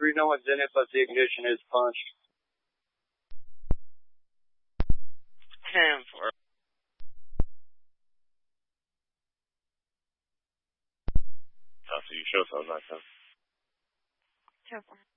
3, no one's in it, but the ignition is punched. 10-4. So you show something like that. 10-4.